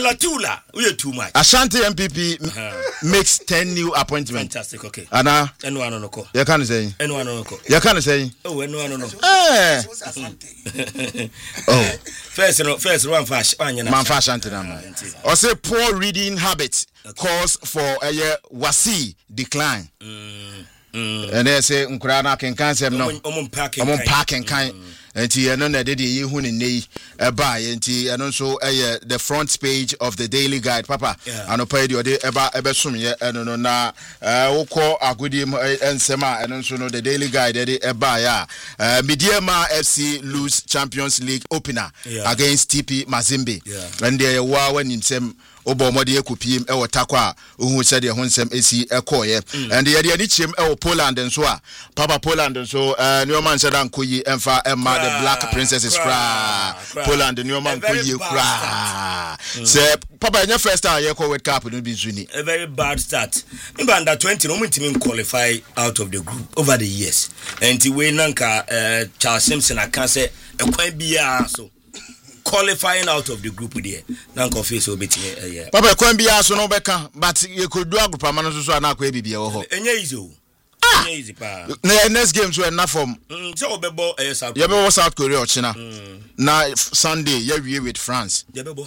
Alatula, we are too much. Ashanti MPP makes 10 new appointments. Fantastic, okay. Anna, anyone on call. You can't say. Anyone on call. You can't say. Oh, anyone on Oh, first one fast. Man, Ashanti. Or say poor reading habits cause for a wasi decline. And they say Unkrana can cancel no parking kind. And I know that they buy and also the front page of the Daily Guide, Papa. And pay you ever sum ye and no na call Agudim and Sema and also know the Daily Guide buy Midiama FC lose Champions League opener against TP Mazembe. And they were when in some Obomodi Kupim or Takwa, who said your Hunsem AC Ekoye, and the idea Nichim Poland and so Papa Poland and so Newman Sadan Kuyi and Fa Emma the Black Princess is cry. Poland and Newman Kuyi cry. Say Papa, your first time you call with Cap will be Zuni. A very bad start. Remember under 20, no team qualify out of the group over the years. And Tiwe Nanka Charles Simpson, I can't say a quite be so. Qualifying out of the group there. Now confess will be here. Papa can be asked no beka, but you could do a group of managers so na kwe bibi ho. Easy pa. Next games were enough from so bebo South. You South Korea China. Na Sunday you with France. Yabebo.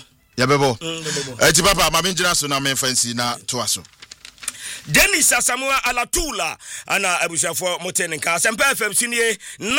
Eti papa ma menjina so na men fancy na to aso. Dennis Asamoah Alatula ana abushafo motenenka Sempa FM Sunie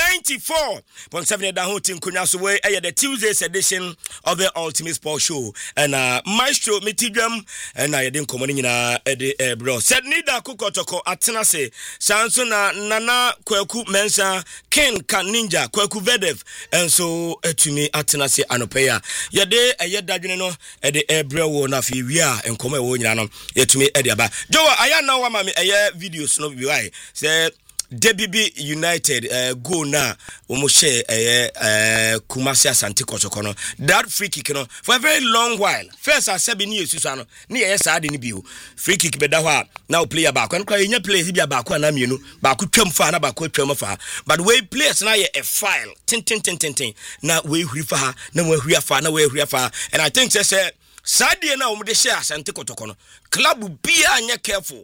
94.7 da ho tin kunya so we the Tuesday's edition of the Ultimate Sport Show and Maestro Mitidwam and I didn't come nyina e bro said nida kokotoko atenase sanso na Nana Kwaku Mensa Ken Kan Ninja Kwaku Vedev and so etumi atenase anopeya yede dadwene no e bro wo na fi wi a enkomo e wo nyina no yetumi e aba Joe now I'm videos no be why say DBB United go na omo share Kumasi Asante Kotoko that free kick no for a very long while first I 7 years so no na yes ade ni bio free kick be da ho now player back and kwa nya play bi back na mienu back twam fa na back twam fa but we players na ye a file tin na we huri fa na we huri fa na we huri fa and I think say Sadie na omo de share Asante Kotoko no club bia anya careful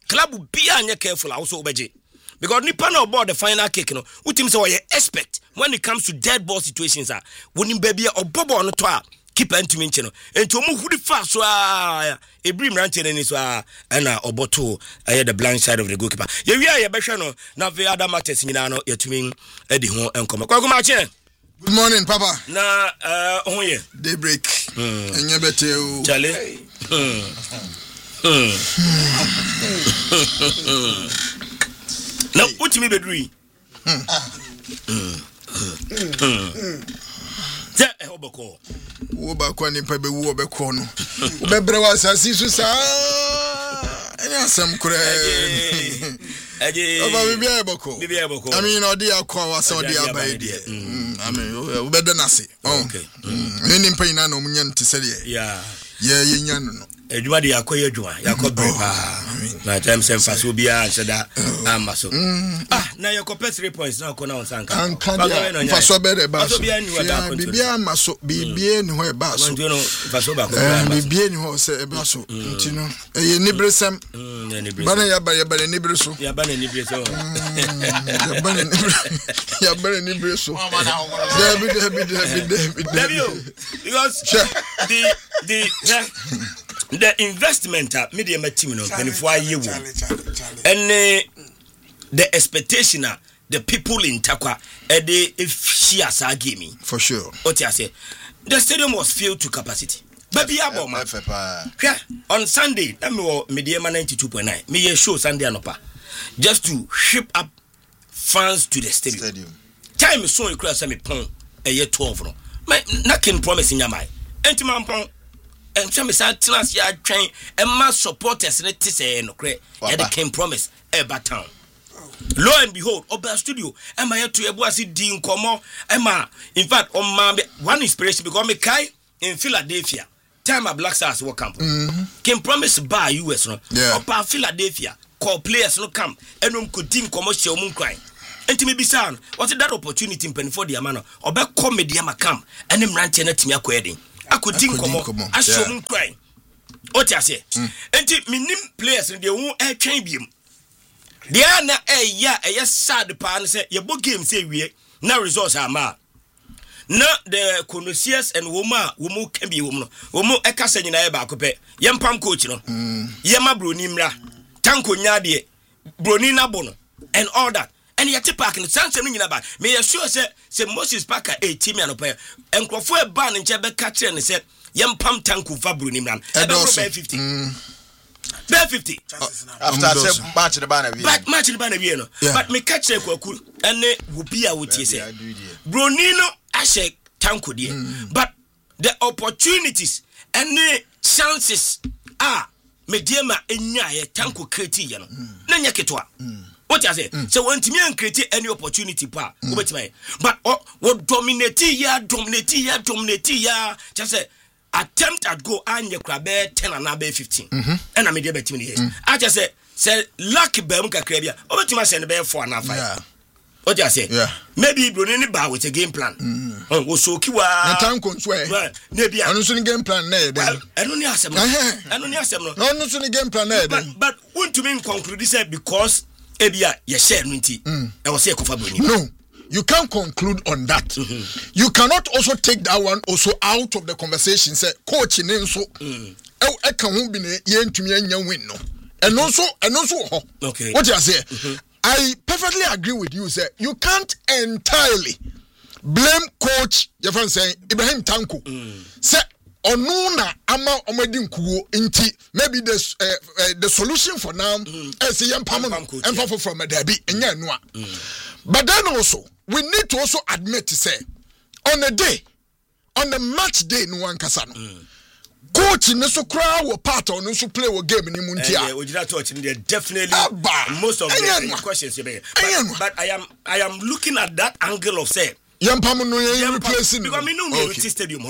also obeje because nipa na board the final kick no utim say we expect when it comes to dead ball situations when him baby obobo no to a keep ntumi nche no ento mu hudi fa so ebrim ranche ni so na oboto the blind side of the goalkeeper ye wi a ye behwe no na ve other matters nyina no yetumi edi ho enkomo kwagoma che. Good morning, Papa. Na hoye daybreak enye bete o chale no what me bedri ja obako wo ba kwa ni pa be wo obeko no bebre wa sasi so sa enya sam kure Oba bibia eboko I mean odi akwa wasa odi abai die I mean we bedo nase okay ni mpa ina no munya ntise de ye nya no edwuma de yakoye edwuma yakobre pa na time sem faso bia cheda amaso na yakope 3 points na kona onsanka faso be de ba so bibia amaso bibie ni ho e ba so faso ba ko bibie ni ho se e ba so ntino ye nibresem bana ya ba nibre so ya ba nibre so ya ba nibre so because the investment media team no 24 year and the expectation the people in Takwa they share sa game for sure what I say the stadium was filled to capacity baby aboma on Sunday let me media 92.9 me show Sunday anopa just to ship up fans to the stadium time so you cross me pon a year 12 no nothing promising yamai entiman pon and some say trans ya train and mass supporters let say no cre ya the king promise eba town lo and behold oba studio am I to ebuasi di nkomo am in fact on ma one inspiration because me kai in Philadelphia time a Black Stars work camp king promise by US no oba Philadelphia call players no camp enum ko di nkomo hye omun kran enti me bisan what that opportunity pen for the amano oba comedy am camp enem ranche na timi akoyedin akodi nkomo ashom kran oti ase enti minim players de won atwan biem de na eya sad pa no say ye bo game say wie na results ama na the connoisseurs and woman can be woman woman eka se nyina e ba akopɛ ye mpam coach no ye ma broni mra tanko nya de broni na bo no and all that and yet park no sansem no nyina ba me ye sure say Moses Parker team anopa enkrofo e ba no nche be ka kire ne se ye mpam tanko fa broni mra e be 50 be 50 after say match the banner we no but me catch kwaku ene wobi a wotie say broni no ashe tanko die but the opportunities and the chances are mediema enya ye tanko create ye no na nya ketwa what you say so when timi an create any opportunity pa obetima but what dominate ya just say attempt at go anya kra be 10 and be 15 and na media betimi ye I just say luck be mu kakra bia obetima say ne be 4 and 5 what you say maybe Brunei ba with a game plan wo so kiwa na tanko nso na bia anu so ni game plan na e den anu ni asem no anu so ni game plan na e den but want to mean conclude say because ebia ye share no nti e was say kofa Brunei no you can't conclude on that you cannot also take that one also out of the conversation say coach ni nso e kan ho bi ne ye ntumi anya win no eno so ho okay what you say I perfectly agree with you, sir. You can't entirely blame coach Jefferson saying Ibrahim Tanko. Say onuna ama omedi nkuwo inti maybe the solution for now is yam pamano and from a derby enya noa. But then also we need to also admit to say on the match day no one kasano. Coach in so crowd or part on so play a game in Muntia. We did not touch in there definitely most of the questions but I am looking at that angle of say Yam Pamano replacing because me no me stadium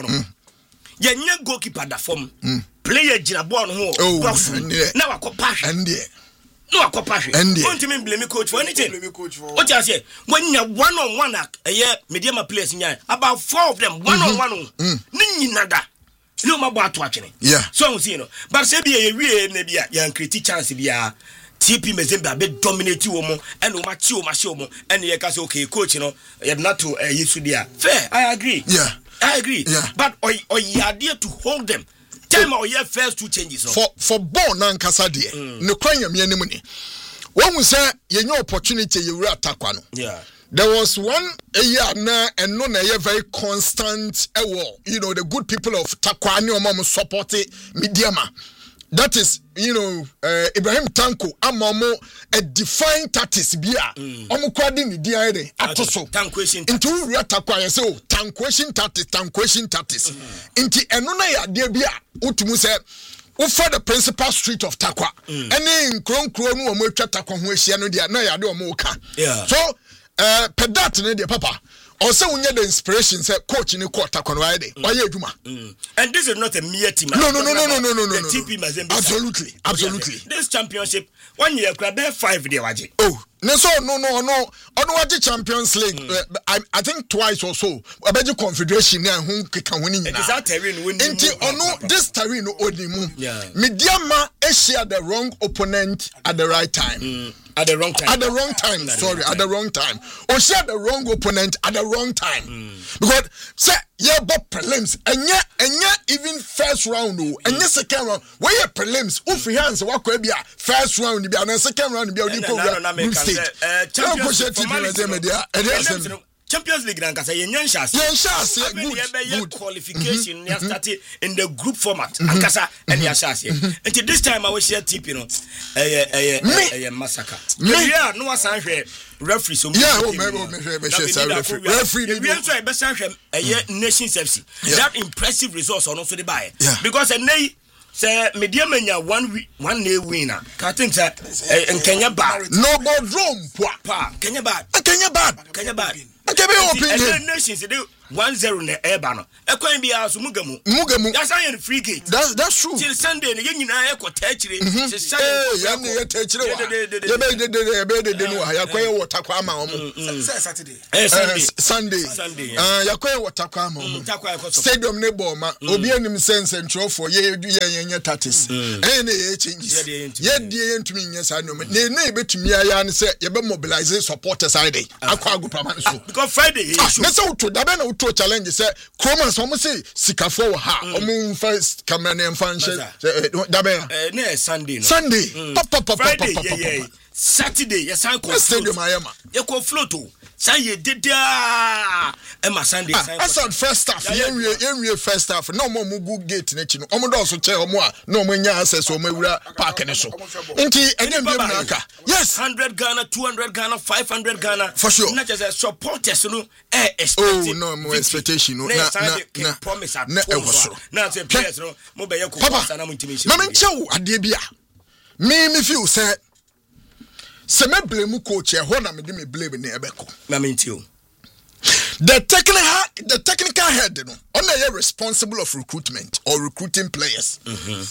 ye nya goalkeeper da form player jina ball no now akopa and there no akopa don't me blame coach for anything what you say when you one on one medium players nya about 4 of them one on one ni nyinada no mabo ato atwene so you know but say be we na bia yan create chance bia TP Mazembe be dominate wo mo and o ma chi o ma she o mo and ye ka say okay coach no ye not to yesu dia fair I agree but you are there to hold them time or your first 2 changes for ball na nkasa de ne kwanya me anim ni when we say ye no opportunity ye wura atakwa no there was one year na and no na very constant you know the good people of Takwani or support Mediama. That is, you know, Ibrahim Tanko amamo a defined tactics bia omo kwadi ni dia ede atoso into Takwa say tankwation tactics into eno na ya de bia utumu say for the principal street of Takwa any nkronkro no omo atwa Takwa ho ahia no dia na ya de omo ka so pedat ne de papa or say we need the inspiration say coach ni quarter kon why dey why aduma and this is not a mere team no the TP Mazembe absolutely this championship 1 year club 5 dey waje no waje Champions League I think twice or so abeji confederation na hu keka honi nyina this terrain win this terrain odimu Mediama share the wrong opponent at the right time at the wrong time at the wrong time or share the wrong opponent at the wrong time because say but prelims and even first round and second round where your prelims free hands wakwa bia first round bia and second round bia group stage Champions League and kasa yenyan chance good qualification ya start in the group format and kasa and ya chance until this time I will share tip you know massacre no was referee so referee we also be sanhwe Nations FC that impressive results on also the buy because say Mediama one day winner I think that in Kenya bad no but Rome Kenya bad okay be opinion Nations 1-0 na eba no ekwan bia so mugamu that's how you free gate that's true till Sunday ne nyina ekota akire ya ne yeta akire wa be no ha yakwan water ama omo Sunday yakwan water ama omo stadium ne ball ma obi anim sense ntrofo ye tatis na ye changes ye die ntumi nya sa no ne betumi aya ne se ye be mobilize supporters side akwa agupama so because Friday me say to da be na to challenge say Chroma so mo say sikafo ha omo first camera na function da be na Sunday Friday Saturday yes I go stadium ayama ye go float o say ye deda Emma Sunday I said first half ye first half no mo mugu gate na chi no omo do so che omo a no mo nya access omo ewura park ne so nti enye mbem na aka yes 100 Ghana 200 Ghana 500 Ghana for sure not just supporters no expectation no more expectation no na promise at na say players no mo be ye ko na mo intimation na menchew ade bia me feel say se me blame coach e ho na me de me blame ne ebeko na mentio the technical head no on a responsible of recruitment or recruiting players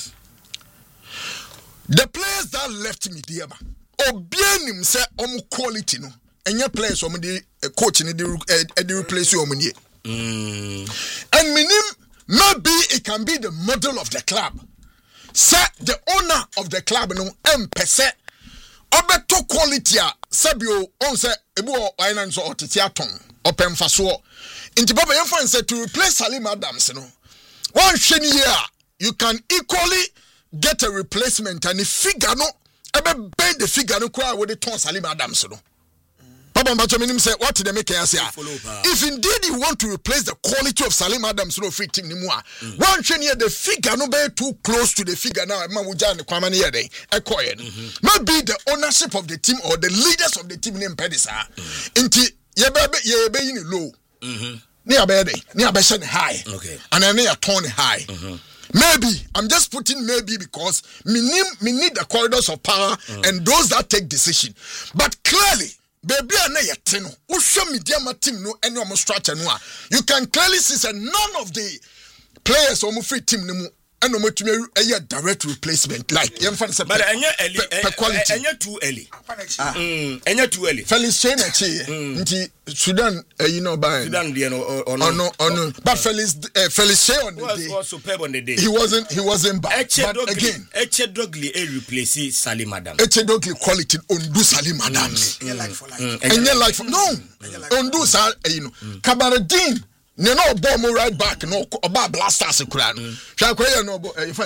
the players that left me there obianim say omo quality no enye players omo de coach ni de replace omo nie and minim maybe it can be the model of the club say the owner of the club no empese obeto quality a sabio on say ebu finance otete aton open faso inti baba yemfa say to replace Salim Adams no one hwe ni here you can equally get a replacement and the figure no ebe bend the figure no kwa we the ton Salim Adams no baba mbacho minim say what they make say if indeed you want to replace the quality of Salim Adams no free team ni mu a one hwe ni the figure no be too close to the figure now ma wo ja ne kwama ne ye den ekoye no maybe the ownership of the team or the leaders of the team name pedisa inti ye be yin low ni abede ni abeshe high and then you turn high maybe I'm just putting maybe because me need the corridors of power and those that take decision but clearly baby na yete no wo hwe media ma team no any omo structure no a you can clearly see that none of the players omo free team no mu and no matumi a direct replacement like yemfa say but enya too early Felix Shea na chi nti Sudan you know by Sudan dey no but Felix Shea on the day was superb on the day he wasn't bad but again Echedogli replace Salim Adams Echedogli quality undo Salim Adams like for no undo sa you know Kabaradin ne no ball mo right back no oba blasters kura no hwa kwaya no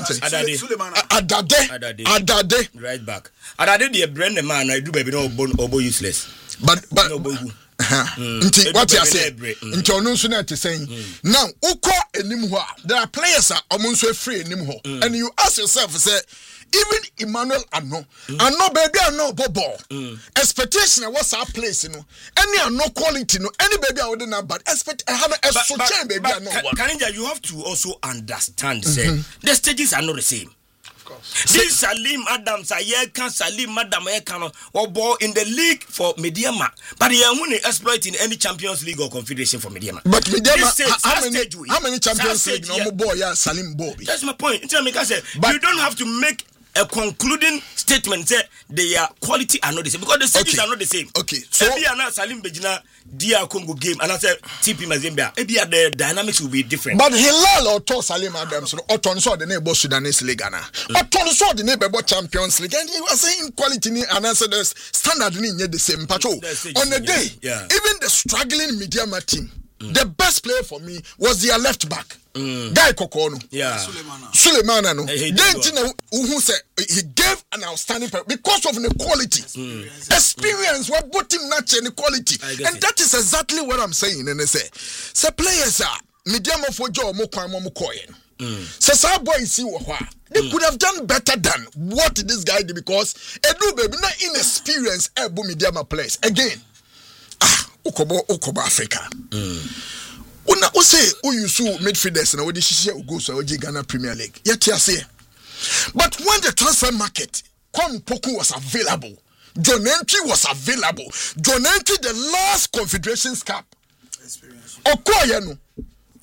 Adade right back Adade dey brand the man I do baby no obo useless but nti what you say nti onu nso na te saying now uko enim ho there are players are omonso free enim ho and you ask yourself say even Emmanuel Ano baby Ano ball expectation was our place no any Ano quality no any baby I would not but expect have a so change baby Ano one Kanija you have to also understand say the stages are not the same. This Salim Adams Salim Madam or ball in the league for Mediama, but he won't exploit in any Champions League or Confederation for Mediama. But Mediama, how many Champions League no boy Salim Bobby? That's my point. You don't have to make a concluding statement say their quality are not the same because the stages are not the same. Okay, so Salim Bejina Dia Congo game and I said TP Mazembe. Maybe the dynamics will be different. But Hilal or Salim Adams or Tonso the neighbor Sudanese League or Tonso the neighbor Champions League and he was saying quality and answer the standard in the same patrol on the day. Even the struggling Mediama team, the best player for me was their left back. Guy Kokono. Sulemana no. Then who said he gave an outstanding because of the quality. Experience what both him natural and quality. And that is exactly what I'm saying. And they say players are medium of job mo kwan mo koyen. So boys see what they could have done better than what this guy did because Edu baby not inexperience ebu medium players. Again. Ukobo Africa. Una say usu midfielders na we dey go so Ghana Premier League. Yet you say. But when the transfer market Poku was available, John Entry was available. John Entry the last Confederations Cup. Okoye no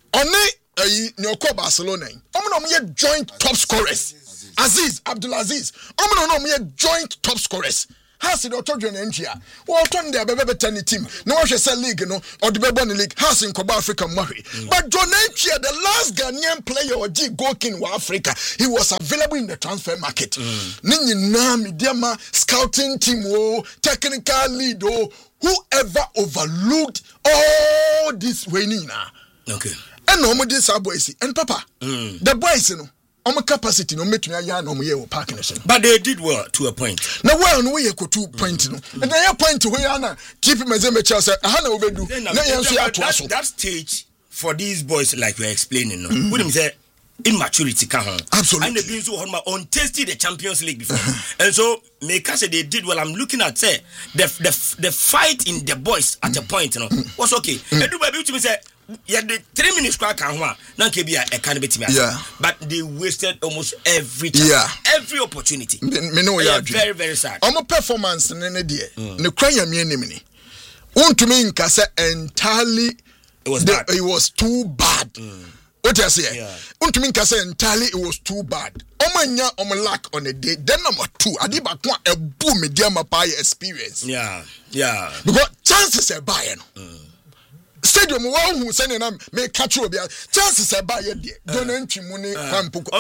Oni nyoko Barcelona. Omo joint top scorers. Aziz Abdulaziz. Omo joint top scorers. Has it auto join NGA. Well, turn the Bebe team. No one shall league, no, or the Bebon League has in Coba Africa Murray. But John Enchia, the last Ghanaian player or G Gokin wa Africa, he was available in the transfer market. Nini Nami, Diama, scouting team, technical lead, whoever overlooked all this winning. Okay. And no more this boys and Papa. The boys, you know. Capacity no make me no me parking. But they did well to a point. Now well no we go 2 points no. And then point to where na keep me say aha na we do. That stage for these boys like we are explaining no. We them say immaturity can home. Absolutely. And they've been so untasted the Champions League before. And so make say they did well. I'm looking at say the fight in the boys at a point you know was okay. And do baby to me say yeah, the 3 minutes crack and one. Now can be a candidate. Yeah, but they wasted almost every time, every opportunity. Me know you are very, very sad. I'm a performance in any day. No cry me enemy. Want to mean Kasa entirely. It was too bad. What I say? Want to mean Kasa entirely. It was too bad. Omanya lack on a day. Then number 2, I did back one a boom media experience. Yeah. Because chances are buying. Stadium one who sending them make catch you chances are by there. Don't entry money Kwampuko.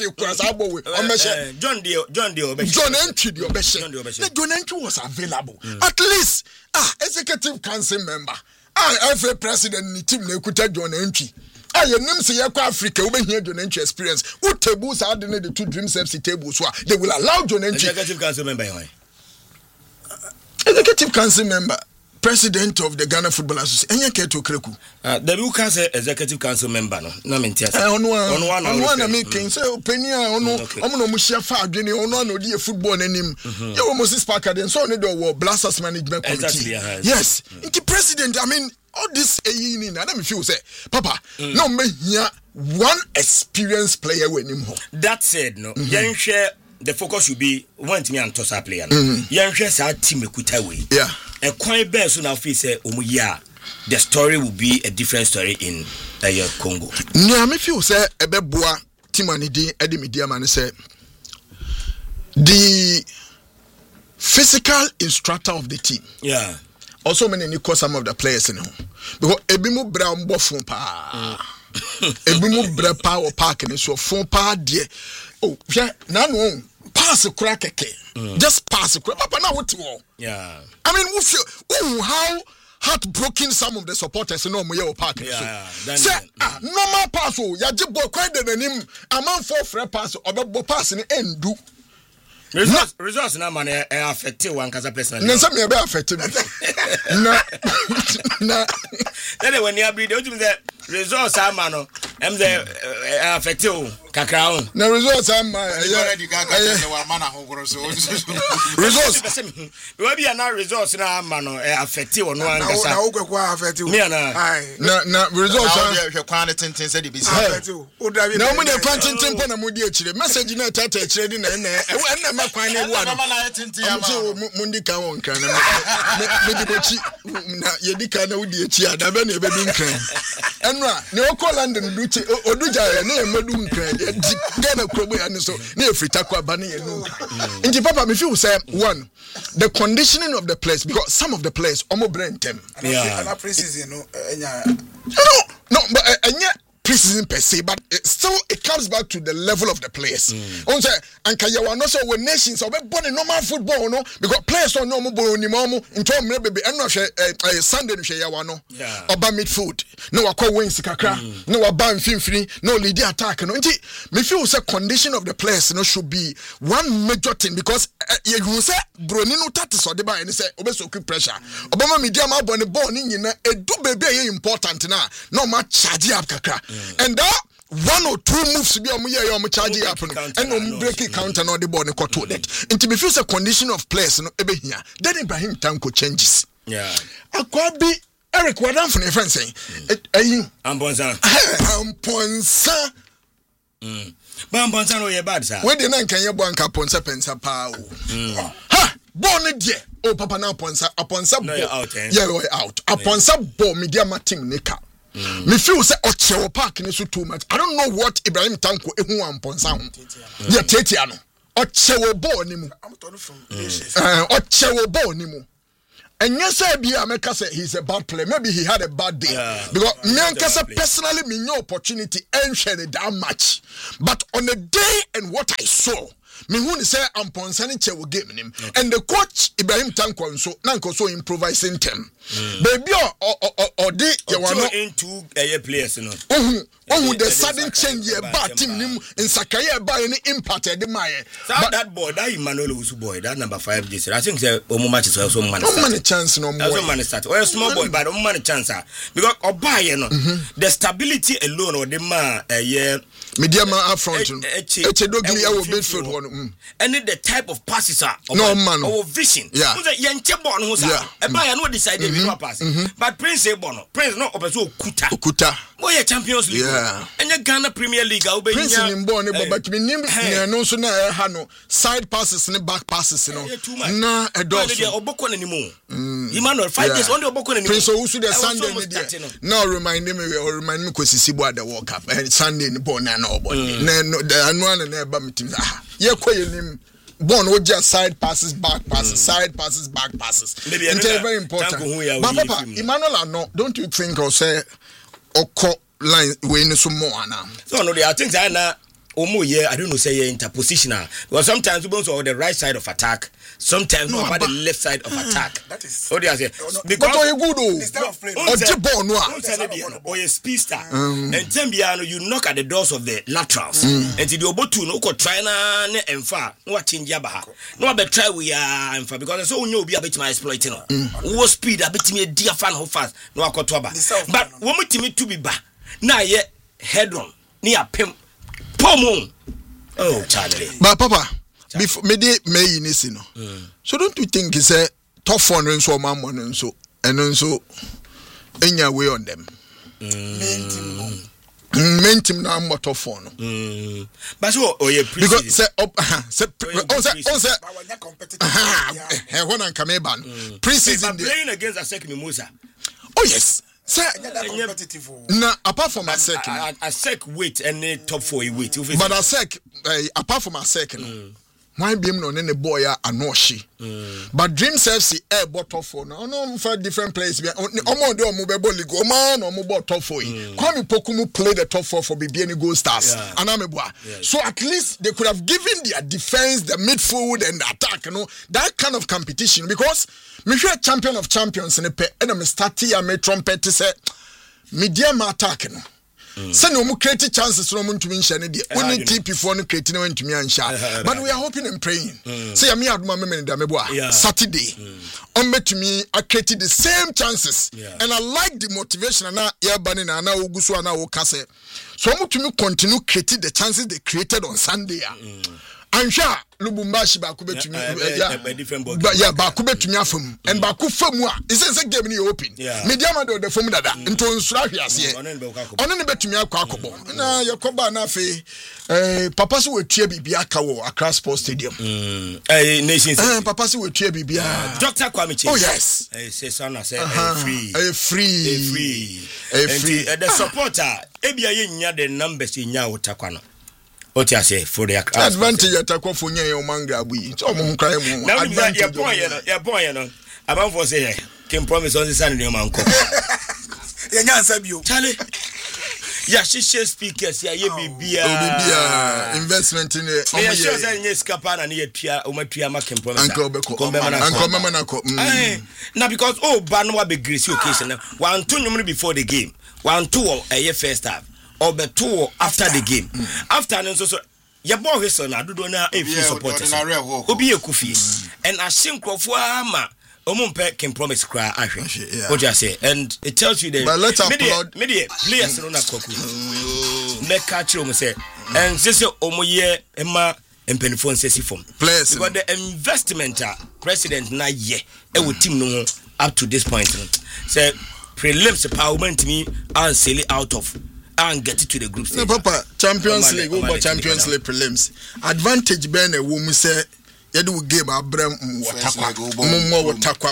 John Entry the Obeshi. John Entry was available. At least executive council member. FA president team Nekuta John Entry. Your name say Africa over here John Entry experience. Who tables are the 2 Dreams FC tables they will allow John Entry. Executive council member. Executive council member. President of the Ghana Football Association. Enya keto kreku. The who can say executive council member no. Na me ntia. Ono na me ken say openia ono mo share fa adwene ono na odi football nanim. You almost this Parker then so need the Blasters management committee. Yes. Inti president I mean all this eyini na me feel say papa no me here one experienced player when him. That said no. Yenhwe the focus should be one to me and toss player. Yenhwe sa team ekuta we. Yeah. A coin bear soon after say the story will be a different story in Congo. Yeah, me feel say ebeboa Timani di edi media man say the physical instructor of the team. Yeah. Also many ni call some of the players in home. Because ebimu bra mbo fun pa. Ebimu bra power park ni so fun pa die. Oh, yeah, na no pass a crack just pass a crack. Papa now what you yeah. I mean, we feel how heartbroken some of the supporters know me or park. Say normal pass ya jibo kwai de nanim amount for free pass or pass ni endu. Results na man affect one kasa personally. Nsa me be affect me. Na then when you breed you the results are man no am the affect you kakra on. Na results are man results we be na results na man no affect you no an kasa. Na ogwekwa affect you. Me na results are hwe kwan tintin say the be affect you. Na mo dey fan tintin po na mo di akire message na tata akire di na na makwan na ewa no mundi kan won kan na me di bochi na ye di kan na wudi echi ada be na e be du nkran enra ne o call London du chi oduja na e medu nkran ye di Ghana krobo ya ni so na e frita kwa ba na ye no nti papa me feel say one the conditioning of the place because some of the players omo brentem na preseason no no but enya preseason per se, but still it comes back to the level of the players. On say, and Kayawa no so when nations are born in normal football, no, because players don't know more ni mamu into maybe and no Sunday no Yawa no, oba midfield, no akwa wings kakra, no oba mfimfini, no lead attack, no. Inti me feel say condition of the players no should be one major thing because you say Broni no tatis or deba and say obeso keep pressure. Obama media ma born the ball ni nyina edu baby important na no ma charge up kakra. And that 1 or 2 moves to be a charge up and breaking counter no the ball and cut to that. And to be feel a condition of players no ebe here. Then Ibrahim Tanko changes. Yeah. Akwabi Eric Wadan from a friend saying Amponsa. Amponsa no ye bad sir. Where the nan can you banka Ponsa pensa pa ha born dear. Oh papa now Ponsa no, out. Yeah, out. Aponsa bo media team nika. Me feel say Ochewo Park ni so too much. I don't know what Ibrahim Tanko ehu amponsa ho. Yeah, Tetia no. Ochewo ball ni mu. I'm talking from Ochewo ball ni mu. And yes, I say he's a bad player. Maybe he had a bad day. Because me personally, me no opportunity and share that much. But on the day and what I saw, me who say I'm ponsani che will give him. And the coach Ibrahim Tanko so nanko so improvising them. Baby or they you are not into players no. The sudden change your bad team in Sakaya by any impact at the Maya. But that boy, that Emmanuel Usu boy, that number 5 this. I think the match is also man. No money chance no more. Also man start. Or a small boy, but no money chance. Because Obaye no, the stability alone or the man medium up front. Echedogli our midfield one. And the type of passes are no man. Our vision. Yeah. Yanchebon who's Obaye no decided we not pass. But Prince Ebono, Prince no opeso Kuta. Boy Champions League. And the Ghana Premier League Prince Nimbo but me name no so na no side passes and back passes no. Na a dog. Obokon anymore. Emmanuel 5 days on the Obokon anymore. Prince Owusu the Sunday now remind me Kwesisibo at the World Cup and Sunday in Bona no but the annual and never meeting. Yeah, him. Born with just side passes, back passes, side passes, back passes. It's very important. But Papa, Emmanuel, no, don't you think or say or call line when some more now? So no, I think I I don't know say interpositional. Because sometimes we go on the right side of attack, sometimes we about the left side of attack. That is what do I say? Because you good or a speedster. And Tembiano, you knock at the doors of the laterals. And the Obotu no ko try na and far. No change yabaha. No be try we are and far because so you be a bit my exploiting. What speed a bit me dear fan how fast. No akotoba. But when we to be back. Now ye head on near pimp. Pomo. Oh, Charlie. But Papa, before me in this, so don't you think it's a tough one and so man and so in your way on them? Main team now more tough one. But so because say when I'm coming back preseason playing against a second Musa. Oh yes. Sir, now apart from a sec weight and a top 4 weight. But a sec apart from a second. Why be no any boy and no she. But Dreams FC air bottle for no for different players. Omo do mobile league. Man or mobile top 4. Kwame Pokumu play the top 4 for BBN Gold Stars. So at least they could have given their defense, the midfield and the attack, that kind of competition because me sure champion of champions in the pay and I'm starting a me trumpet to say medium attack Send no create chances no to win share dey only TP for no create no to me ansha but we are hoping and praying say me aduma me da meboa Saturday on me to me I created the same chances and I like the motivation na ya bani na oguso na wo kase so mo to me continue creating the chances they created on Sunday Ansha Lubumbashi ba kubetumi ba kubetumi afam and ba ku famu a is game ni open media man do the famu dada nto nsura hwiase ono ne betumi akwakobo na yakoba na fe papa so wetua bibia ka wo Accra Sports Stadium nations papa so wetua bibia Dr. Kwame Chief oh yes say son say free the supporter ebia ye nya the numbers nya otakwa no what you say for the advantage attack for your manga we so mo cry mo advantage your boy about for say can promise on the Sunday man ko ye nya answer bio Charlie ya shishe speakers ya ye bibia investment in the ya sure say nye skapa na ye tua o matua ma can promise uncle na because ba no be grace occasion one two number before the game one two a first half or beto after the game after and so your boy whistle na dodo na e free supporters obi ekufi and ashinkrofo ama omumpe can promise cry ahwe what you say and it tells you that media players no na koku me catch you say and say omoye ema empenifo nsesi form players because the investment president na ye e wo team no up to this point say prelims power to me and sell it out of and get it to the group stage. No, Papa, Champions League, Champions League prelims. Advantage Ben a woman say yedu game abram watakwa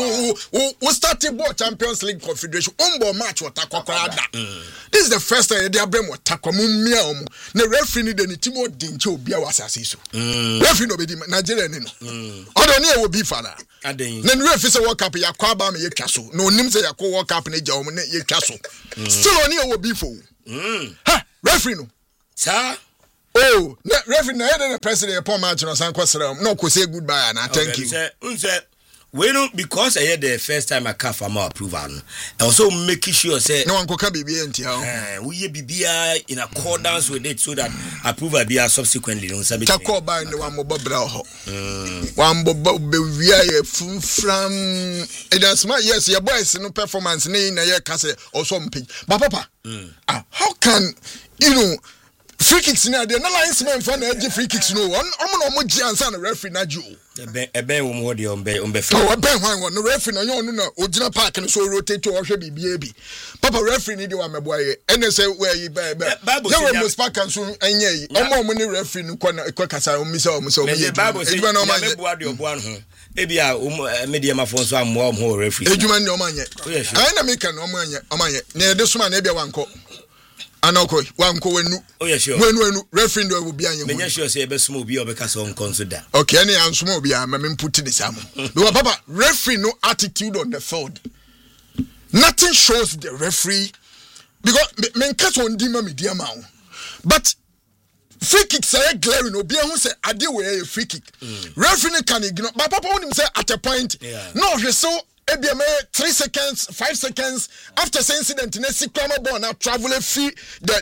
we started ball Champions League Confederation umbo match watakwa kwada. This is the first time yedu abram watakwa mummia omu na referee ni de ni timo dinche obi a wasase so referee no be di Nigeria ni no odo ni e wo bi fana aden na referee say World Cup yakwa ba me yetwa so na onim say yakwa World Cup na gya omu na yetwa so still oni e wo bi fo ha referee no sa. Oh, referee na the president upon match no san kwasra no ko say goodbye and thank you. Say we don't because I had the first time I can for my approval. And also making sure say no one ko ka bibi entia. We bibia in accordance with it so that approval be subsequently no sabi. Chako ba ni wan mo bobra ho. Wan bo be wia ye from it is my yes your boys no performance ni na ye ka say also mpage. But papa, how can you know free kicks na dey na linesman for na free kicks no omo gi ansa na referee na gi o ebe wo mo dey on be fa o ben hwan no referee na yon no ogina park no so rotate to ohwe bibia bi papa referee ni dey wa meboaye ene say we yi ba you must park and so anya yi omo ni referee no kwa kasa o mi say o so me ejuma na o ma meboa de oboa no ebia media ma fon so ammo o referee ejuma ni o ma anya ai na make na o ma anya na de suma na ebia wanko anoko wanko wenu wenu referee ndo obi anya menya sure say be small obi obeka so consider okay any ansmo obi am me put this am no papa referee no attitude on the field nothing shows the referee because men catch on di ma media ma but free kick say glaring obi hu say ade we free kick referee can ignore but papa won him say at a point no so ebia me 3 seconds 5 seconds after the incident in a sikwama ball now travel free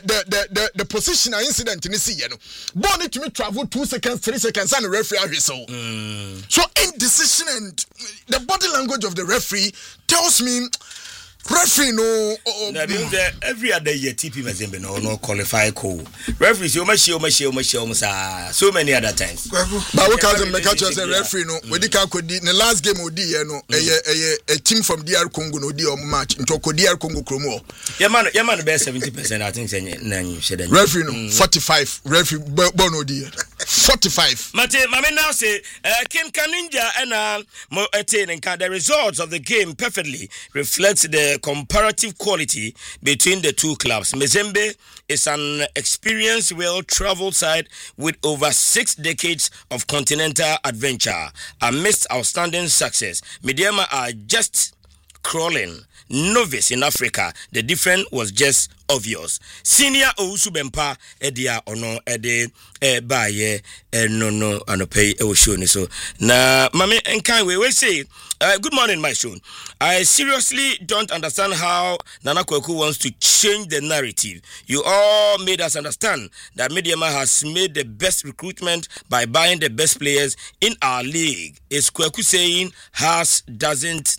the position and incident in see you know ball need to me travel 2 seconds 3 seconds and the referee whistle so indecision and the body language of the referee tells me referee no every other year TP Mazembe no qualify call referee so much so many other times but we can't make a referee no we di can the last game odi here no a team from DR Congo no di match into DR Congo Kromo your man be 70% I think say na you said referee no 45 referee bono di 45 mate mama now say Kim Kaninja and mo attain the results of the game perfectly reflects the comparative quality between the two clubs. Mazembe is an experienced, well-traveled side with over 6 decades of continental adventure. Amidst outstanding success, Medeama are just crawling. Novice in Africa, the difference was just obvious. Senior Owusu Bempa edia ono ede baye no anope oshoni so na mame enkan we say good morning my son. I seriously don't understand how Nana Kweku wants to change the narrative. You all made us understand that Medeama has made the best recruitment by buying the best players in our league. Is Kweku saying Haas doesn't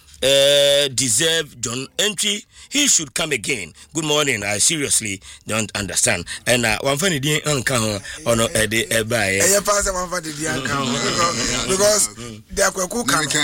deserve John Entry? He should come again. Good morning. I seriously don't understand. And one funny day uncle ono ede ebaye. E pass one funny day uncle because they are Kweku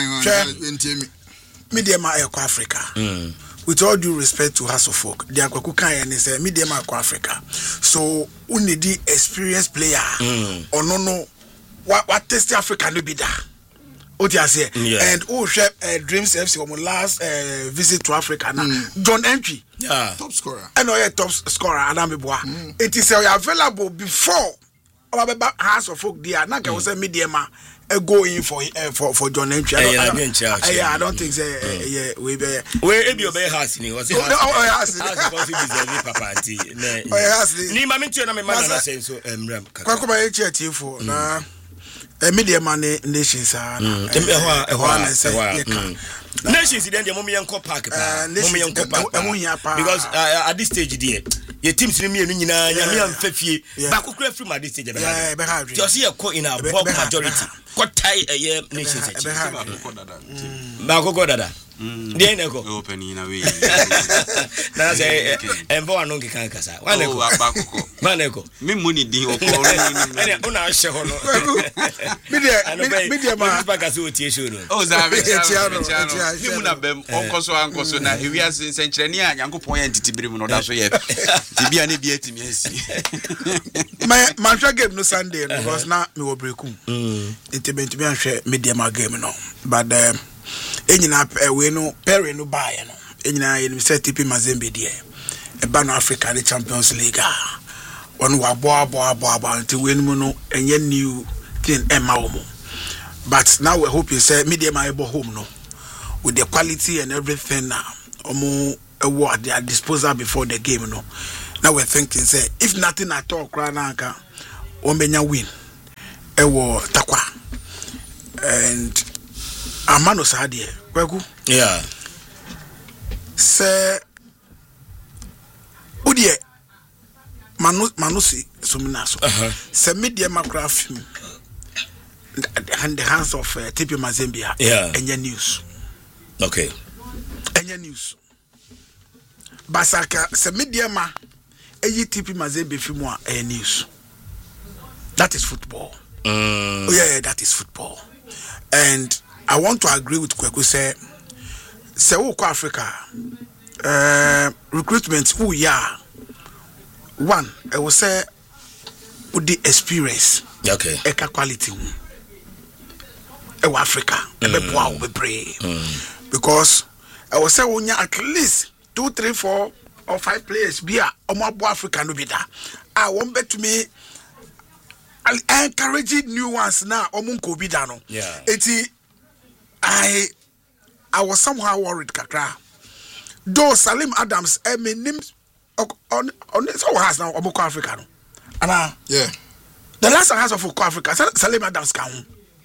Medeama Eco Africa. With all due respect to House of Folk, they are Kweku and is Medeama Eco Africa. So we need the experienced player. Or no what test Africa no be that. And Dreams FC on last visit to Africa now. John Entry, top scorer. And top scorer Adameboa. It is available before our House of Folk there. Now was a Medeama going for John Entry. I don't think we be where has ni was it has papa anti ni mama nti na me man na say so mram Kwaku ba echi for na Medeama nations are nations then the moment park because at this stage there your teams me nyina nyame amfafie ba kokura from at this stage just see a in a bulk majority what tie nations Ba ko dada. Dey na ko. Open in away. Na say embo anu ke kan kasa. Wa na ko. Ba ko. Ma na ko. Me money din o ko. Ene una hye ho no. Media ma ba kasa o tie show no. O za be tiano. Me mu na bem onkoso na hewia sensenkyerene a Nyankopon ya ntitibire mu no da so ye. Tibia ne bia timi asi. Man hwe game no Sunday no because na me wo breakum. Intibenti me hwe media ma game no. But enyina we no Perry no buy no. Enyina ye set TP Mazembe die. E ba no Africa the Champions League. One wa bo until we no enye new thing emma omo. But now we hope you say media ma able home no. With the quality and everything now. Omo at their disposal before the game no. Now we're thinking say if nothing at all Krananka Omenya win ewo takwa and amano sadie kweku yeah say udie manusi suminaso say media macraft and the hands of TP Mazembe enya news okay enya news basaka say media ma TP Mazembe filmwa news. That is football. Yeah, that is football. And I want to agree with Kweku say Woko Africa recruitment who ya one I will say with the experience. Okay. Eka quality. Ewa Africa. Ebe poa ube pray. Because I will say when at least 2, 3, 4 or 5 players be a Omabo Africa no be that. I won't bet to me encouraging new ones now Omunko be dano. Yeah. I was somehow worried kakra. Though Salim Adams name on so has now Omoko Africa no. And yeah. The last house of Omoko Africa Salim Adams can.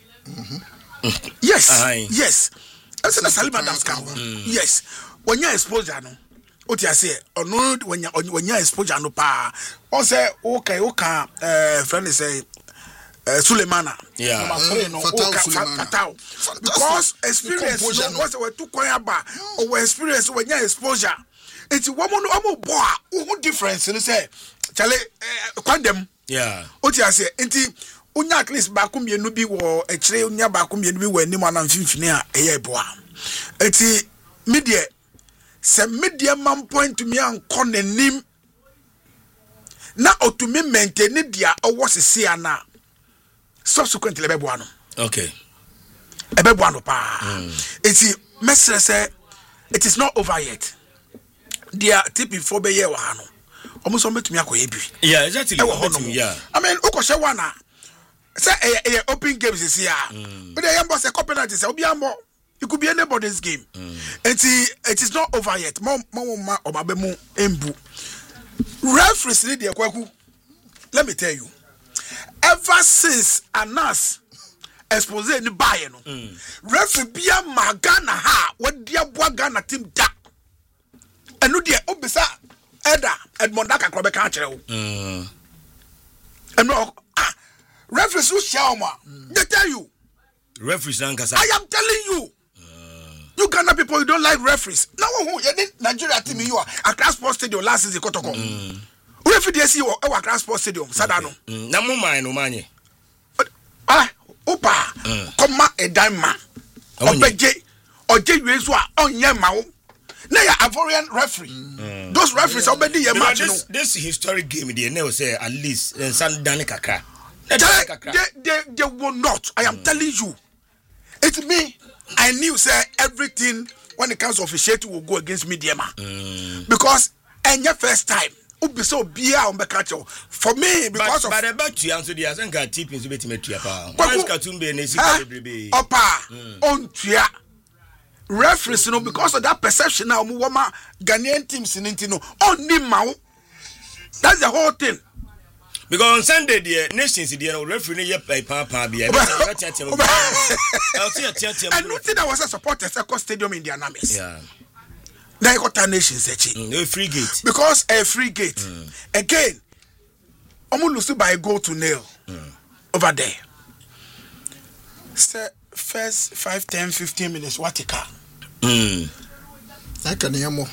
Yes. Yes. I said Salim Adams can. Yes. When you exposure no what you say or no when you exposure no pa on say okay friend say Sulemana Fatau because experience was we too quiet ba or experience when you exposure it's woman no boy who difference you say chale kwandem what you say enti unya at least ba kum yenu bi wo ekire unya ba kum yenu bi wo anim ana mfimfini a eye boa enti media se media man point to me an konanim na otumi maintain dia owo sese ana subsequently ebeboa no okay ebeboa no pa enti mesre say it is not over yet dia TP for be year wa no almost metumi akoye bi yeah exactly yeah I mean ukoshe wana say open games is here but the boss a penalty say obi ambo it could be anybody's game it is not over yet mama obabemu embu referees need the kwaku let me tell you ever since Anas expose ni buy no referee bia magana ha wadia boa Ghana team da enu de obisa Eda Edmond Akakro be kan kire wo enu referees who shall they tell you referees ankasa I am telling you you Ghana people you don't like referees now who Nigeria team you are Accra Sports Stadium last season Kotoko referee dey see you Accra Sports Stadium Sadano na mo man no manye opa koma edanma obeje oje wezu a onye mawo na ya Ivorian referee those referees obedi ye match no this historic game dey now say at least San Dani Kakra they will not. I am telling you. It's me. I knew say everything when it comes to officiating will go against media because and your first time ubi so bia on bekacho for me because but about to answer the asanka tip is beti metua pa why katumbe na sika bebrebe opa on tua referees no because of that perception now mu woma Ghanaian teams ninti no onni mawo that's the whole thing. Because on Sunday, the nations, the referee, and nothing that was a supporter second stadium in the Anamis. Yeah. Now you got a nations, a free gate. Because a free gate. Again, almost by go to nail over there. Sir, first 5, 10, 15 minutes what a car. Nakaniamo.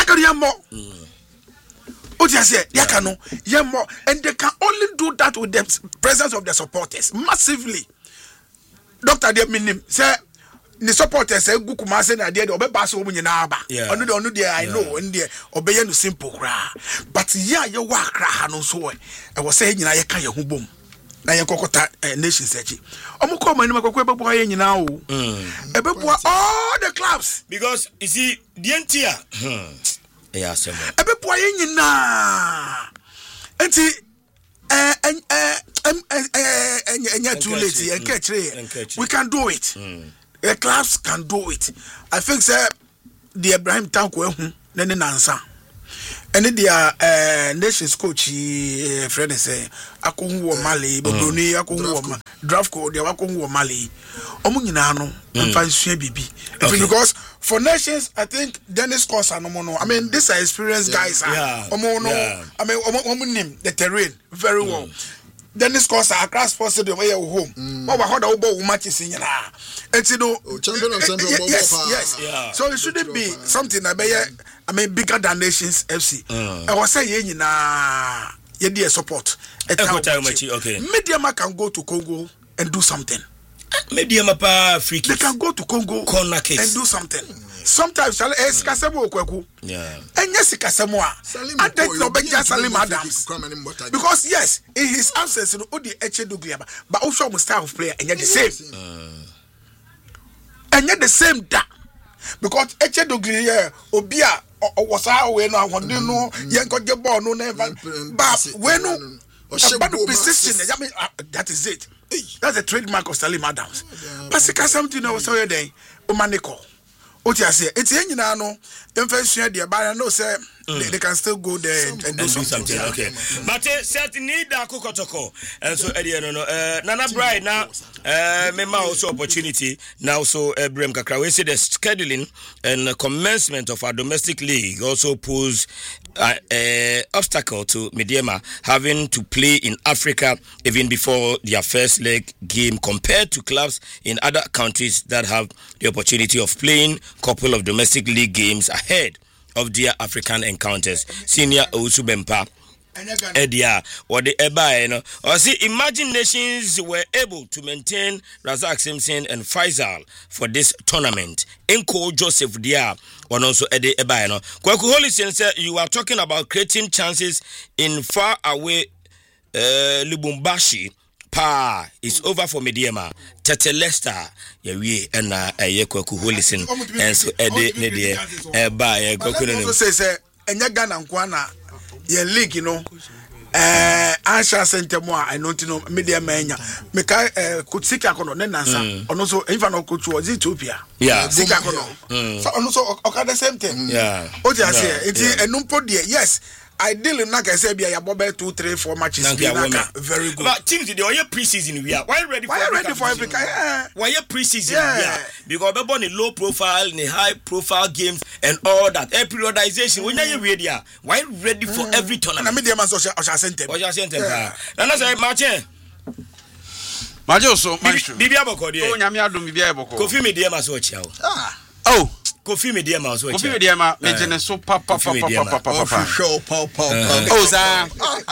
What you say? Yakano, Yamo, and they can only do that with the presence of the supporters massively. Dr. Deminim say the supporters say go kuma say na dey obe pass omu nyina aba. Onu dey I know and dey obey no simple kra. But yeah ye wa kra ha no so e was say nyina ye ka ye ho bom. Na ye kokota nations echi. Omu ko mani makoko e bebo ye nyina o. E bebo all the clubs because you see the entire yeah, so ebe boy nyina enti too late and catch we can do it. The clubs can do it. I think sir the Abraham Tanko nene nansa and the nations coach friend say akonwo Mali Bodoni akonwo draft code they akonwo Mali omu nyina no mfa nsua bibi because for nations I think Dennis Kosa no mono I mean these are experienced guys omu no I mean omu name the terrain very well. Dennis Kosa across Sports Stadium where you home what wa hoda wo matches nyina enti no champion of Central yes so it shouldn't be something that I mean bigger than Nations FC I was say nyina ye dey support okay Media can go to Congo and do something. Media pa free kicks. They can go to Congo corner kicks and do something. Sometimes Sikasemo Okweku. And yes, Sikasemo. And then Obeja Salim Adams. Because yes, in his absence, Odi Eche Dugliaba, but also a style of player and yet the same. And yet the same that because Eche Duglia Obia was our way now. One no Yanko Jabo no never. But when about the position, I mean that is it. That's the trademark of Salim Adams. But something I was saying there, Omaneko. What you say? It's any no. Them first share the but I know say they can still go there and do something. Okay. But certain need that Kokotoko. And so no Nana Bride now Mema also opportunity now so Brem Kakra. We say the scheduling and commencement of our domestic league also pose obstacle to Mediema having to play in Africa even before their first leg game compared to clubs in other countries that have the opportunity of playing couple of domestic league games ahead of their African encounters. Senior Osubempa Edia or the Eba or see imagine nations were able to maintain Razak Simpson and Faisal for this tournament. Enko Joseph Dia or also Eddie Eba Kwaku Holison said you are talking about creating chances in far away Lubumbashi. Pa is over for Mediema. Tete Leicester, we and Kwaku Holison and so Eddie Nedia Eba Kwaku says Enya Nkwana ye league Ansha Sentemo I know media mania Meka Kutsika kono nenansa ono so if no coach was Ethiopia Sika kono so ono so oka the same thing o just say it enumpo there yes ideally like I said be ya bobe 2 3 4 matches very good but teams they are pre-season we are why ready for Africa why pre-season we are because we born in low profile in high profile games and all that periodization when you ready why ready for every tournament na media man so center na na say Majo so Bibi aboko dey o nyame adom Bibi aboko Kofi Media ma so chia oh Kofi Media ma so chia Kofi Media ma mejene so papa show pow oh za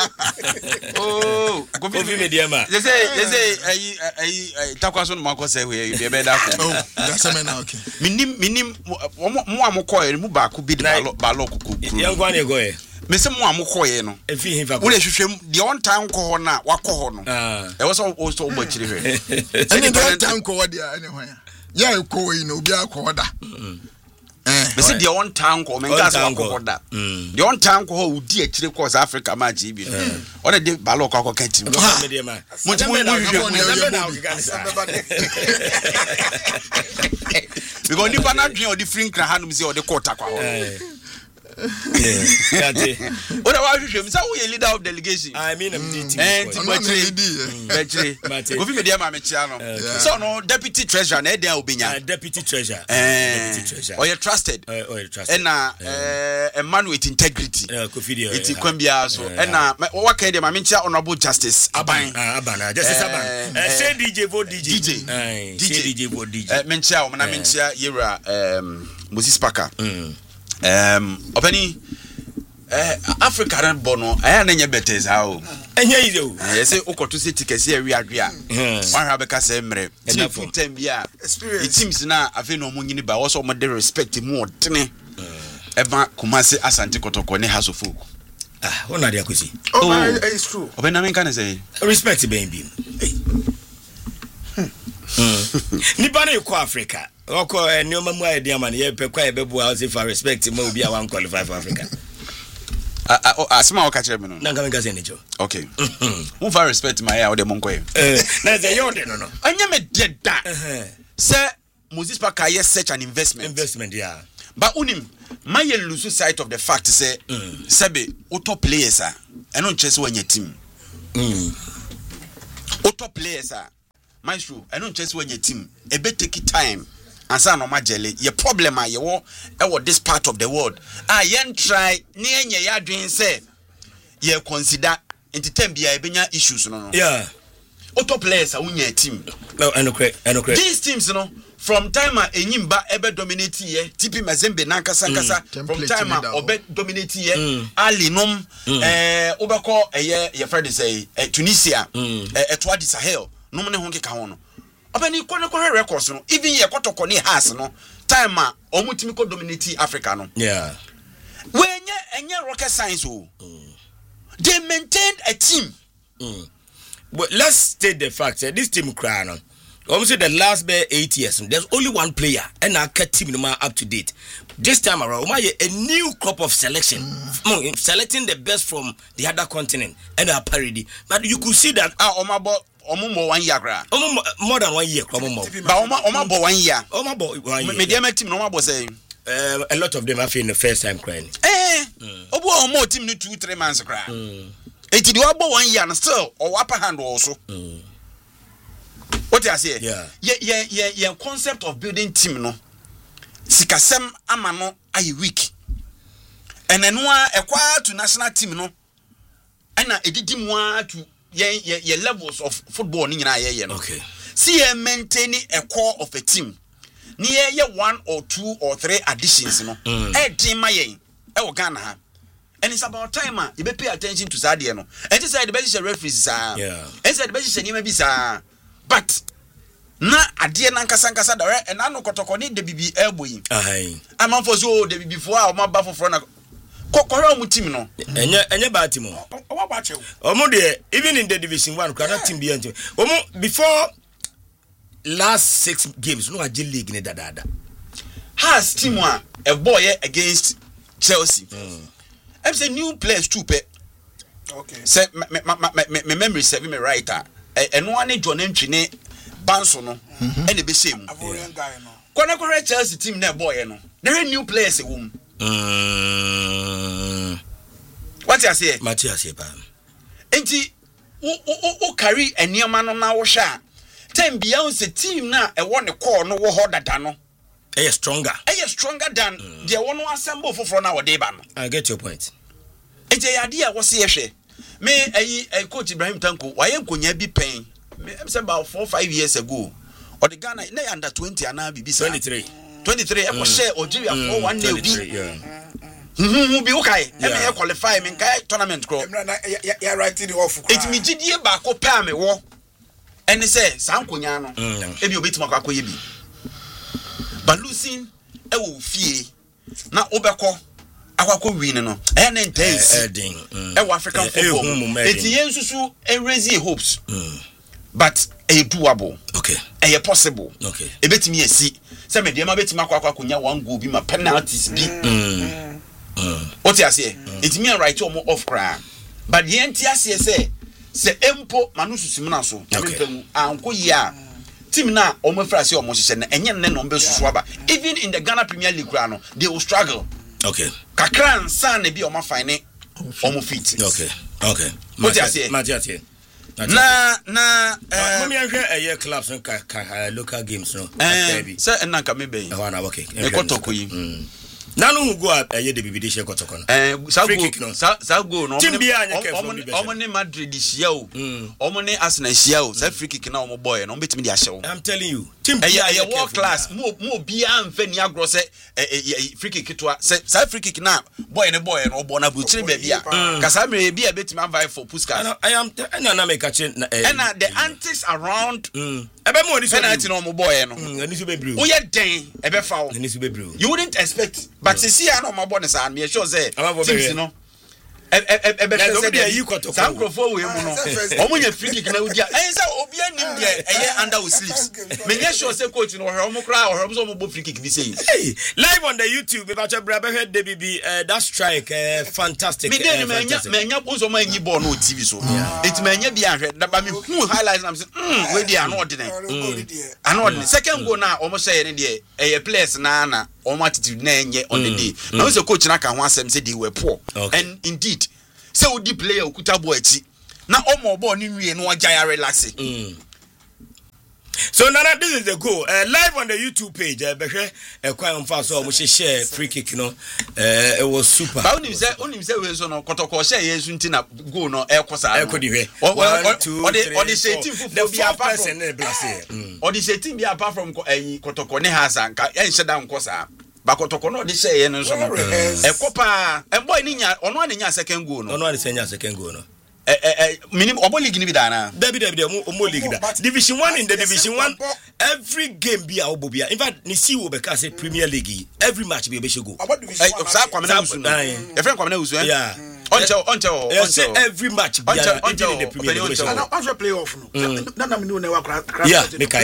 oh Kofi Media ma they say takwaso no mako say we be da ko oh that's me now okay minim mo amko mu ba ko bi de balo kokku yankwa na go e me se mo amko ye no efi hifa wo le hwehwem de on time ko ho na wakọ ho no e wo so bo chiri hwe any time ko wo dia anywhere ya ko yi no obi akọ da me se de on time ko me gas wakọ ho da de on time ko ho udi akire ko South Africa match bi o de balo ko akọ kanti mo because nipa na dwen o di free nkra hanum se o de quarter kwa ho What about you? So we leader of delegation. I mean, I'm so no deputy treasurer na dey obinya. Deputy treasurer. Or you trusted. And a man with integrity. It's Kwambia so. And what kind of mention honorable justice Aban. Justice Aban. Say DJ vote DJ. DJ vote DJ. Mention when I mention Yera Moses Parker. Openi Africa ran bono aya na nya betes how enya izo say okoto say tickets here we adua wan ha beka say mre team time bia experience teams na afi no mo nyini ba wo so mo de respect mu odene eba Kumasi Asante Kotoko ne House of Folk ona dia kwesi it's true opena men kan say respect ben bi ni bana ko Africa oko enioma mu idea man ye pe kwa ebebu house for respect mo obi a wan qualify for Africa asma waka chere me no na ngame gaze nejo okay who for respect my ya o de monko na ze yo de no anya me deda say Moses Parker yes such an investment yeah but unim my lose sight of the fact say sebe auto players eno nchese wanya team auto players maestro eno nchese wanya team e be take time ansa no majele ye problem a ye wo e wo this part of the world yen try ne enye ya dwen say ye consider entitem bia e benya issues no yeah auto players unya team no enokre these teams no from time a enyimba ebe dominate ye TP Mazembe nankasa from time a obe dominate ye Ali nom obeko ye Friday say Tunisia Etwadi Sahel nom ne honke ka ho no obani kone records no even ye kotoko ne has no time a omutimi ko dominate Africa no yeah enye rocket science o they maintained a team but let's state the fact that this team cry no almost the last 8 years there's only one player and our team no up to date this time around a new crop of selection selecting the best from the other continent and our parody but you could see that Omo 1 year gra more than 1 year but omo 1 year media team no omo say a lot of them have in the first time crying omo team no 2-3 months cry it the obo 1 year and still or upper hand also what you say yeah concept of building team no sikasem ama no aye weak and enwa ekwa to national team no ana edidi mu to ye levels of football ni nyina ye no okay see ye maintaining a core of a team ni ye 1 or 2 or 3 additions no team mayen e wo Ghana ha and it's about time you be pay attention to Sadia no and say the best referees yeah and say the best ni ma bi but na ade na nkasa da and na no kotoko ni de bibi elbow am for so de bibi fo a ma ba foforo na kokoro mu team no enye ba team o ba chew omo de even in the division 1 kana team bi ante omo before last 6 games no age league ni dada has team a boy against Chelsea I'm say new players too pe okay say my memory serve me right eno ane John Ntwene Banso no ene be shame Ivorian guy no kone Chelsea team na boy no there new players e wom what you say Matthias pa enti o carry enioma no na wo hwa time bia on say team na e wo ne call no wo ho dada no stronger than the one who assemble for na wo dey ba no I get your point enti yade a wo se ye hwe me coach Ibrahim Tanko waye nkonya bi pen me say about 4-5 years ago or the Ghana na under 20 ana bibi 23 e ko share Algeria for 1 day bi bi okay e qualify me kai tournament go ya right the off it me gidie ba ko pa me wo ene say san konya no e bi obetima kwa koye bi but losing e wo fie na obekọ akwakọ win no e na intense e wo African football it yensusu e raise hopes but e doable okay e possible okay e betimi esi say me de ma betima akwa konya 1 goal bi ma penalties bi what you say it mean right omo off cry but the entire say empo manususim na so empemu anko ya team na omo fra say omo hye na enye ne no be susu aba even in the Ghana Premier League no they will struggle Okay. Kakran san be on my fine omo fit. Okay. What you say? Na mommy a year clubs no local games no. Say enanka me be. Okay. E kotoko yi. Nanu who go up a year the BBD share kotoko no. Sa go no. Omo ne Madrid this year o. Omo ne Arsenal this year o. Say free kick na omo boy no betimi dia hye. I'm telling you. Team world class mo bia amfa ni agro say free kick to say free kick na boy no obo na butire ba bia. Kasa me bia betimi am for Puskas. I am na make a change na the antics around ebe mo this penalty no omo boy no. Ani so be brew. Wo ye den ebe fa wo. Ani so be brew. You wouldn't expect but see ya no omo boy say me sure say teams no some crofo we mu no omo nya free kick na udia say obi anim de under with sleeves me nya sure say coach no omo kra omo so omo bo free kick bi say live on the YouTube about your brother head DBB that strike fantastic me dey me nya bonso ma nyi ball no TV so it me nya bi ahwe da ba me hu highlights am say we dey ano ordinary second goal na omo say ne de players na omo attitude na enye on the day na we say coach na ka ho asem say they were poor and indeed say we di player okuta bo achi na omo ball ni wie no agya relax. So Nana, this is the goal. Live on the YouTube page, quite on fast so share free kick, it was super. But only say we so no kotoko share yesu ntina goal no e kosa. E kodi we. 1 2 3 the same team the four person in the blase. Or the same team be apart from kotoko ne hasan ka e nhye da nkosa. Ba kotoko no de share no so no. E kopa e boy ni nya ono anya second goal no. Ono anya second goal no. Minim obo league ni bi dana David omo league da division 1 in the division 1 every game be a obo bia in fact ni see we be say Premier League every match be go sa kwamena usu no e friend kwamena usu yeah onche every match be in the Premier League na onche playoff no na me no na wa yeah make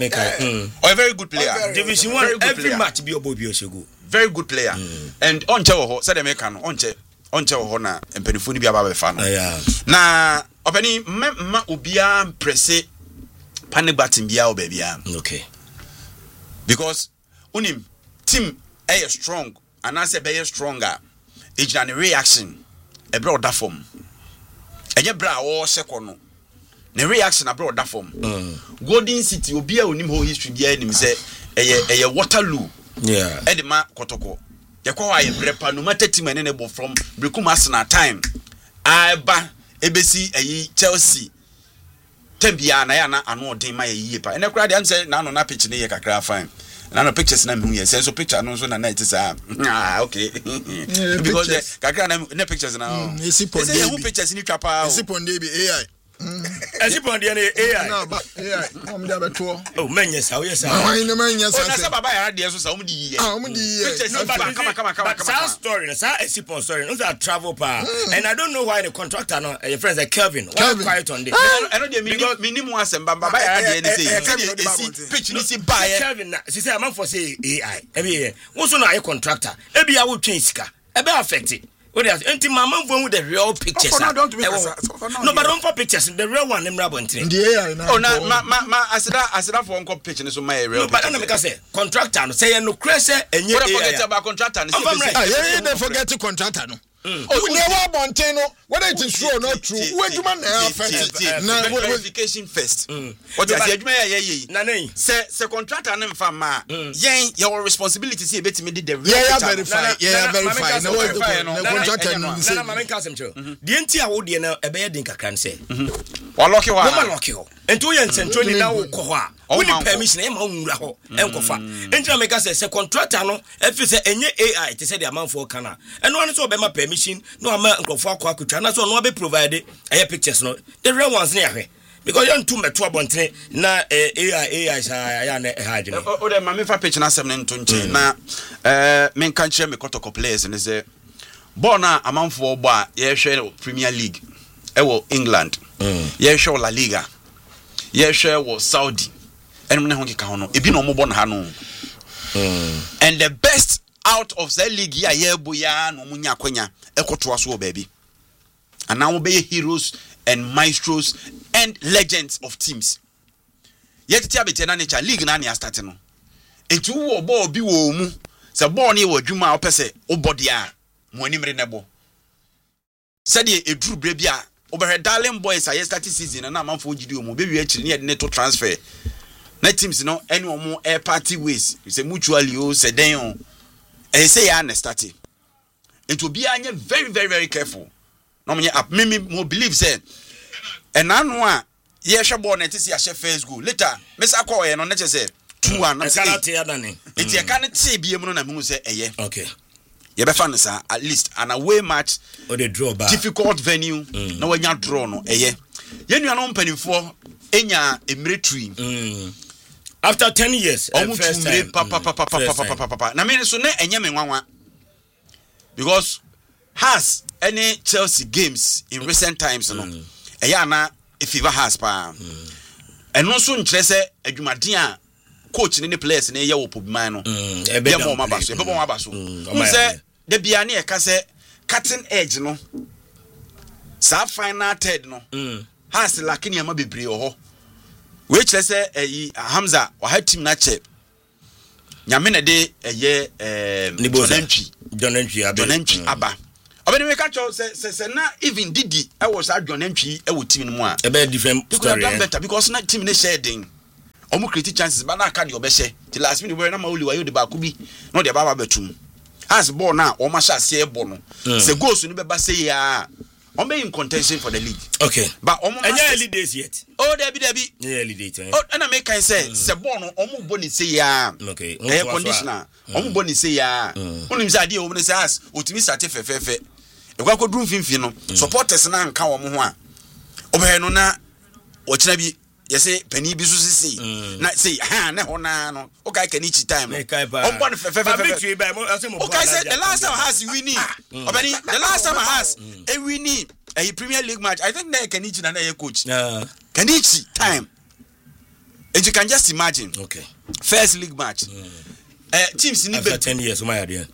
I a very good player division 1 every match be obo bia go very good player and onche wo ho say dem make no onche wo ho na empanifo ni bia ba be fa no na opani ma obia presse panic button bia o bia okay because unim team is strong and I say be stronger each and reaction e bro da form enye bra wo sekono ne reaction a bro da form Golden City obia onim ho history bia nim say eye Waterloo yeah edema kotoko yakwa aye brepa no matter team ene bo from Brekum Arsenal time aba ebesi ayi Chelsea tembia na ya na ano odin ma ye pa ene kura de am say na no na pitch ne ye kakra fine na no pictures na me hu ye say so picture no so na night say okay because the kakra na pictures na say who pictures ni twapa esiponde bi AI esiponde AI na ba AI am da beto oh menya sa we sa why no menya sa na baba ya de so sa um di ye pictures no come sa story sa esipon story no say travel pa and I don't know why the contractor no your friends like Kelvin why quiet on this I know the minimum asem baba ya de say pitch ni si buy Kelvin na she say am for say AI e wo so na contractor e bia wo twen sika e be affect what is anti mama with the real pictures no but don't for pictures the real one them rabontin oh na ma asida for uncle picture so my real but na make say contractor no say no crazy enye what forget about contractor no say you forget to contractor no oh never bonten no whether it is true or not true we demand na verification first what you say aduma ye na nay say contractor no mfa ma yen your responsibility say betimi the verify no contractor no say na mama kasem cho de enti a wo de na ebe ye din kakran say wa lock you ento ye nsentro ni na wo kɔ hɔ a wo ni permission e ma nwura hɔ enkofa enti na make say contractor no efi say enye AI te say the amanfo kana eno ane so be ma permission no ama nkofo akɔ akutwa na so no be provide aye pictures no the real ones ne ahwe because you too meto abontene na AI sa ya na hard ni o de ma me fa picture na asem ne nto nche na me kan kire me kotoko players ne say ball na amanfo bo a ye hwe Premier League e wo England ye hwe La Liga ye hwe wo Saudi enum ne ho kika ho no ebi no mo bo na ha no and the best out of the league ya ye boya no munya kwanya ekoto aso baby and now be heroes and maestros and legends of teams yet tia beti na nature league na na start no etu wo ball bi wo mu se ball ni wo adwuma opese obodi a mo animre nebo said a true brebia over darling boys I started season and I'm for GD mo be actually need to transfer na teams no any more air party ways you say mutually o say den o e say ya na start it will be anya very very very careful no me mo believe say and anu a ye hwe ball na tisi a hwe first goal later mesa call ye no na che say 2-1 na say it ye kan tie biem no na me say eye okay ye be fan sa at least an away match or the draw back difficult venue na wanya draw no eye ye nua no mpanimfo enya emretri after 10 years first time papa na me so na enye me nwanwa because has any Chelsea games in recent times no eye na efiva has pa eno so nkyere se adwumaden a coach ne players ne ye wo pobman no be mo mabaso be mo mabaso say the bia na e ka se cutting edge no sa final third no has lakini ama bebre ho we kyere se Hamza wa ha team na che nyame na de eye Jonentwi aba obedi me ka cho se na even Didi e was Jonentwi e wo team no mu a e be different story better because na team ne sharing omo create chances ba na aka de obehye the last minute we na ma oli wa yo de ba ku bi no de baba betum has ball na o ma sha se ball no se goals ni be ba say ya o be in contention for the league okay but omo early days yet oh debi early days oh na make I say se ball no omo bo ni say ya okay air conditioner omo bo ni say ya onim say ade omo ni say has otimi start fefefe e kwa kodrum finfin no supporters na nka wo mo ho a obe no na o kina bi say penny bi so say na say na ho na no okay Kenichi time on born victory by okay say the last time has winning obani the last time has a winning a Premier League match I think na Kenichi na coach Kenichi time and you can just imagine okay first league match teams in after 10 years omayade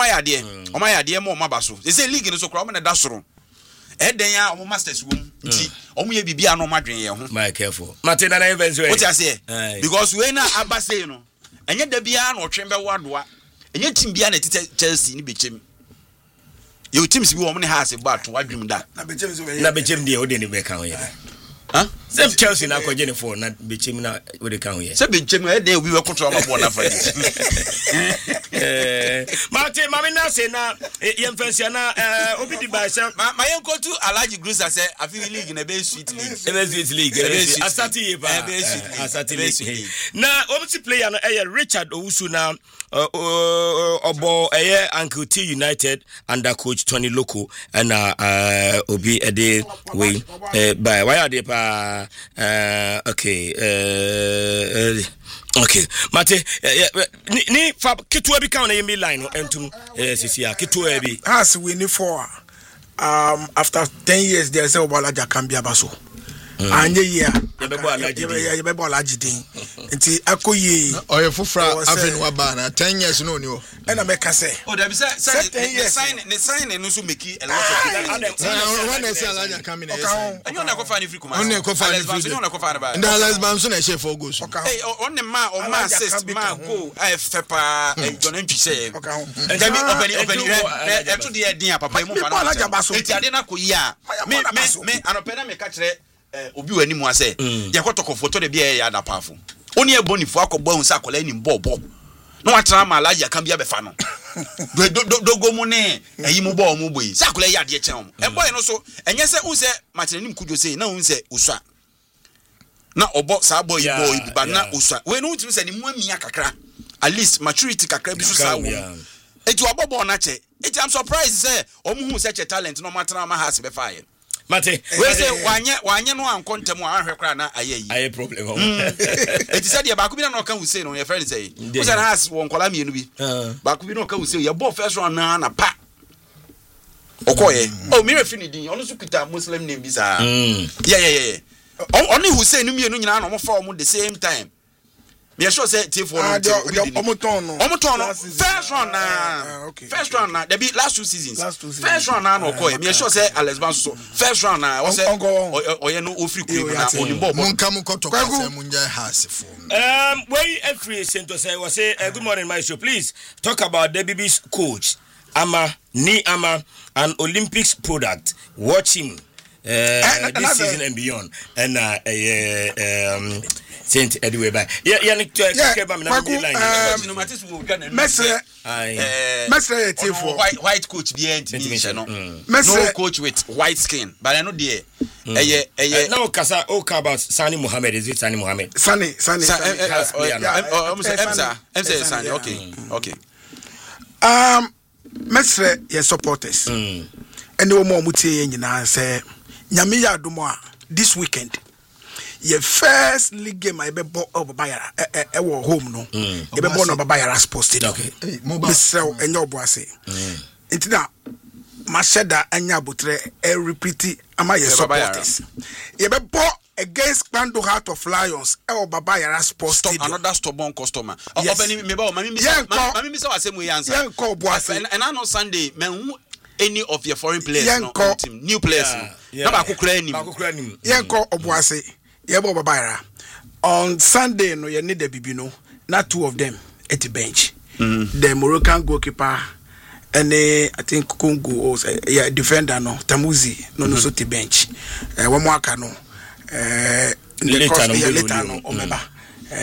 mo mabaso they say league no so kra mo na da soro eden ya o masters wom nti o mu ye bibia no madwen ye ho my careful Martina na events we what you say because we na abase no enye da bia na otwen be wadoa enye team bia na tete Chelsea ni bechem you teams bi wo mo ne house but wadwum da na bechem de o de ne be kan ho ye Same Chelsea na kwaje ne for na bechem na we de kan ho ye se bechem e de obi we control ma ball na fa Martin mami na say na yemfensia na obi di ba say ma yen go to Alhaji Grusa say afi league na be sweet league asati ba asati league na obi player no Richard Owusu na obo Uncle T United under coach Tony Loko and obi ede we by why are they pa okay okay mate ni fa ketua bi kan na yemi line no entum sisia ketua bi has we ni for after 10 years there say Obalaja can be abaso anye year ye be ball agidin nti akoye oye fufra aven wa ba na 10 years no ni o na make say oh there be say sign no so make a lot of when they say Alaja coming and you na go find free command on go find free you na go find ba and Alex Bamson na share for goals hey on ma assist ma go fepa Jonentwi say okay obani to the din papa mu fa na enti ade na ko yi a me anopena me ka kire obi wani mu ase yakotoko photo de bia ya da pafo oni ebonifo akogbo hu sa akola ni mbobo no watra ma Alaja kan bia be fa no dogo mu ne ayi mu bo mu boyi sa akola ya de chen e boy no so enye se unse matenim kudwo sei na unse usua na obo sa boy bi ba na usua we no utim se ni mu amia kakra at least maturity kakra bi so sa wo eti obobo na che eti I'm surprised say omu hu such a talent no matra ma has be fire mate we say wanye no ankontem anhwe kra na ayi problem eti said ya ba ku bi na no kan Hussein no your friend say Hussein has won kola mienu bi ba ku bi no kan Hussein ya ball first round na pa okoye oh mi refi ni din onu su kita Muslim name bi sa yeah only Hussein mienu nyina na mo fa mo the same time Me sure say T4 no. First round na. There be last 2 seasons. First round na no call. Me sure say Alex Banso first round na was say oye no ofri ku na onimbo. Monka mukoto kwase munja hasifo. Where every center say was say good morning my show. Please talk about the BB's coach Ama an Olympics product. Watch him this season and beyond. And Saint anyway by white coach no coach with white skin, but I know there. No, Kasa about Sani Mohammed. Is it Sani Mohammed? Sani. Okay. Mesre your supporters. And no more mutie nyina say nyame ya adomo a this weekend. Your first league game I be bought over Bayara home no. You be born over Bayara Sports Stadium. Okay. Mesre enyo boase. Intina Masheda anya botre repeat ama your supporters. You be bought against Bando Heart of Lions over Bayara Sports Stadium. Another stubborn customer. Mami say same way answer. And I know Sunday men any of your foreign players no team new players. Na ba kokura nim. Yenko obuase. Yebo Bayara. On Sunday no ye need the bibi no. Not 2 of them at the bench. The Moroccan goalkeeper and I think Congo defender no Tamuzi no so the bench. One more no. Later no omeba.